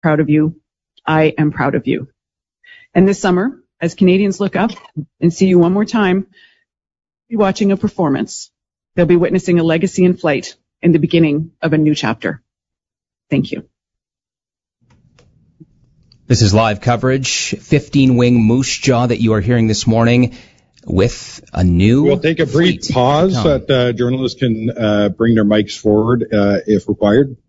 proud of you. I am proud of you. And this summer, as Canadians look up and see you one more time, they'll be watching a performance. They'll be witnessing a legacy in flight and the beginning of a new chapter. Thank you. This is live coverage, 15-wing Moose Jaw that you are hearing this morning with a new We'll take a brief pause that journalists can bring their mics forward if required.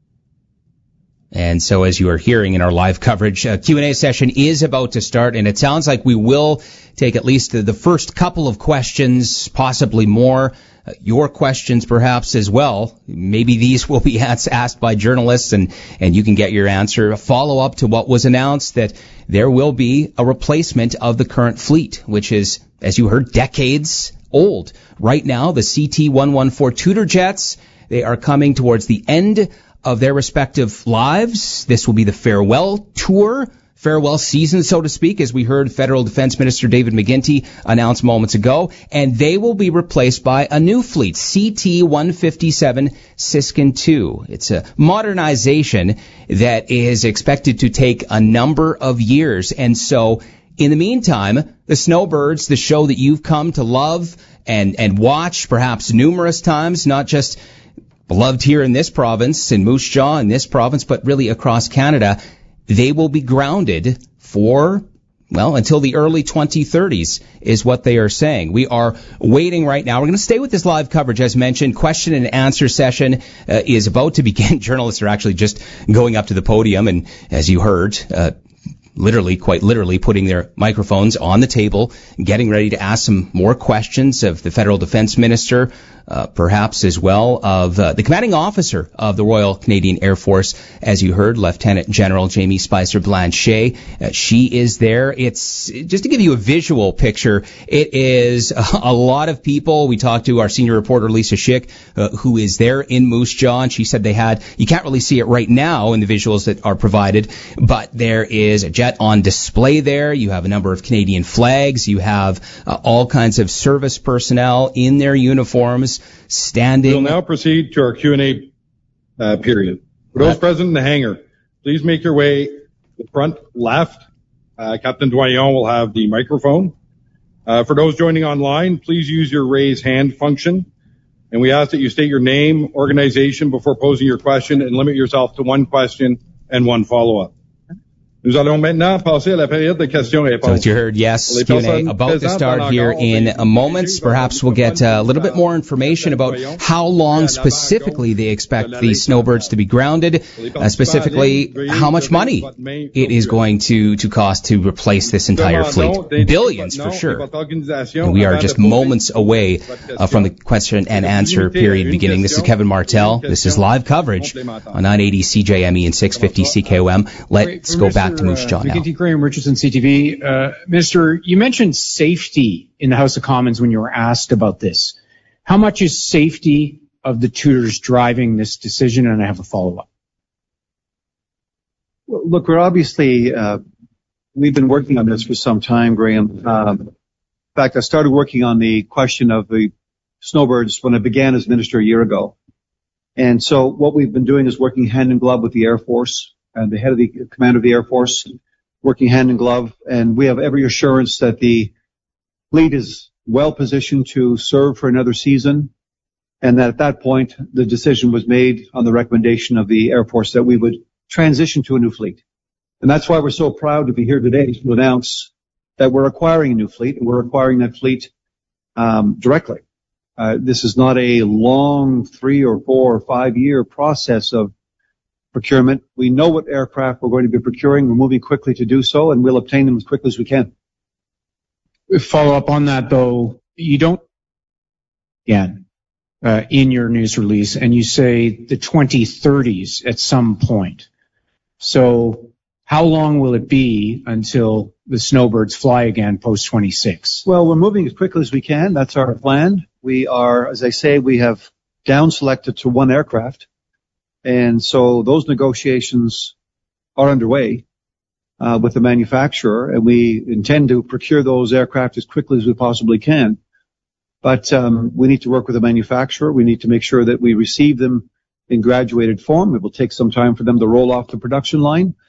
And so as you are hearing in our live coverage, Q&A session is about to start, and it sounds like we will take at least the first couple of questions, possibly more. Your questions perhaps as well. Maybe these will be asked by journalists and you can get your answer. A follow-up to what was announced that there will be a replacement of the current fleet, which is, as you heard, decades old. Right now, the CT-114 Tudor jets, they are coming towards the end of their respective lives. This will be the farewell tour, farewell season, so to speak, as we heard Federal Defense Minister David McGuinty announce moments ago, and they will be replaced by a new fleet, CT-157 Siskin II. It's a modernization that is expected to take a number of years, and so in the meantime, the Snowbirds, the show that you've come to love and watch perhaps numerous times, not just beloved here in this province, in Moose Jaw, in this province, but really across Canada, they will be grounded for, well, until the early 2030s is what they are saying. We are waiting right now. We're going to stay with this live coverage. As mentioned, question and answer session is about to begin. Journalists are actually just going up to the podium and, as you heard, quite literally putting their microphones on the table, getting ready to ask some more questions of the Federal Defense Minister, perhaps as well of the commanding officer of the Royal Canadian Air Force, as you heard, Lieutenant General Jamie Spicer Blanchet. She is there. It's just to give you a visual picture. It is a lot of people. We talked to our senior reporter Lisa Schick, who is there in Moose Jaw, and she said you can't really see it right now in the visuals that are provided, but there is a jet on display there. You have a number of Canadian flags. You have all kinds of service personnel in their uniforms standing. We'll now proceed to our Q&A period. For those present in the hangar, please make your way to the front left. Captain Doyon will have the microphone. For those joining online, please use your raise hand function. And we ask that you state your name, organization before posing your question, and limit yourself to one question and one follow-up. Nous allons maintenant passer à la période de questions-réponses. So as you heard, yes, Q&A about to start here in a moment. Perhaps we'll get a little bit more information about how long specifically they expect the Snowbirds to be grounded, specifically how much money it is going to cost to replace this entire fleet. Billions for sure. And we are just moments away from the question and answer period beginning. This is Kevin Martel. This is live coverage on 980 CJME and 650 CKOM. Let's go back to Moose Jaw now. McGuinty, Graham Richardson, CTV. Minister, you mentioned safety in the House of Commons when you were asked about this. How much is safety of the Tudors driving this decision? And I have a follow-up. Well, look, we're obviously, we've been working on this for some time, Graham. In fact, I started working on the question of the Snowbirds when I began as minister a year ago. And so what we've been doing is working hand in glove with the Air Force and the head of the command of the Air Force, working hand in glove. And we have every assurance that the fleet is well positioned to serve for another season. And that at that point, the decision was made on the recommendation of the Air Force that we would transition to a new fleet. And that's why we're so proud to be here today to announce that we're acquiring a new fleet, and we're acquiring that fleet directly. This is not a long 3 or 4 or 5 year process of procurement. We know what aircraft we're going to be procuring. We're moving quickly to do so, and we'll obtain them as quickly as we can. Follow up on that, though. You don't, again, in your news release, and you say the 2030s at some point. So how long will it be until the Snowbirds fly again post-26? Well, we're moving as quickly as we can. That's our plan. We are, as I say, we have down-selected to one aircraft. And so those negotiations are underway with the manufacturer, and we intend to procure those aircraft as quickly as we possibly can. But we need to work with the manufacturer. We need to make sure that we receive them in graduated form. It will take some time for them to roll off the production line.